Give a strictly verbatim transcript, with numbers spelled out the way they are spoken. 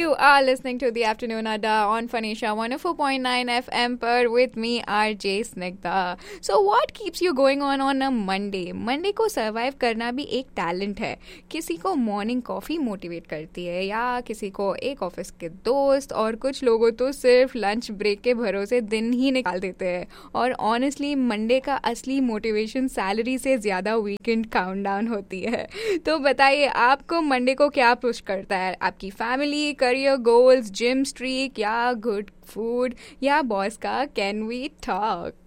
You are listening to the Afternoon Adda on Phanisha one oh four point nine F M पर with me R J Snigdha. So what keeps you going on on a Monday? Monday को survive करना भी एक talent है. किसी को morning coffee motivate करती है या किसी को एक ऑफिस के दोस्त और कुछ लोगों तो सिर्फ लंच ब्रेक के भरोसे दिन ही निकाल देते हैं. और honestly Monday का असली motivation सैलरी से ज़्यादा वीकेंड काउंटडाउन होती है. तो बताइए आपको मंडे को क्या पुश करता है? आपकी family, career goals, gym streak या गुड फूड या बॉस का कैन वी टॉक?